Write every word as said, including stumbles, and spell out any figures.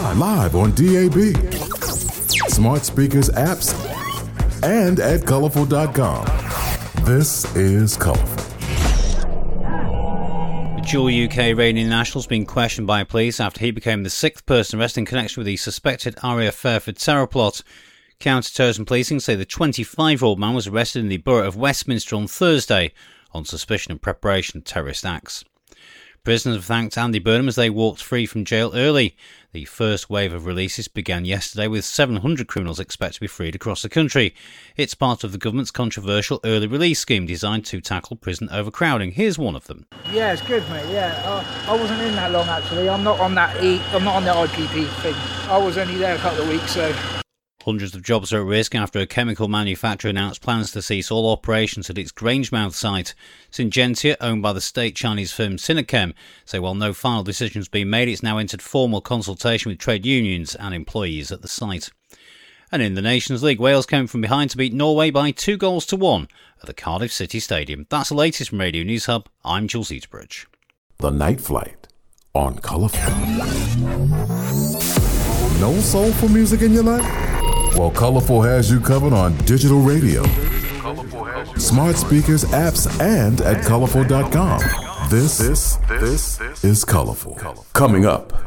live on D A B, smart speakers, apps, and at colorful dot com. This is Colorful. The dual U K Iranian national has been questioned by police after he became the sixth person arrested in connection with the suspected Aria Fairford terror plot. Counter-terrorism policing say the twenty-five-year-old man was arrested in the borough of Westminster on Thursday on suspicion of preparation of terrorist acts. Prisoners have thanked Andy Burnham as they walked free from jail early. The first wave of releases began yesterday with seven hundred criminals expected to be freed across the country. It's part of the government's controversial early release scheme designed to tackle prison overcrowding. Here's one of them. Yeah, it's good, mate. Yeah, uh, I wasn't in that long actually. I'm not on that. E- I'm not on the I P P thing. I was only there a couple of weeks, so. Hundreds of jobs are at risk after a chemical manufacturer announced plans to cease all operations at its Grangemouth site. Syngenta, owned by the state Chinese firm Sinochem, say while no final decision has been made, it's now entered formal consultation with trade unions and employees at the site. And in the Nations League, Wales came from behind to beat Norway by two goals to one at the Cardiff City Stadium. That's the latest from Radio News Hub. I'm Jules Eaterbridge. The Night Flight on Colorful. No soulful music in your life? Well, Colorful has you covered on digital radio, smart speakers, apps, and at colorful dot com. This, this, this is Colorful. Coming up.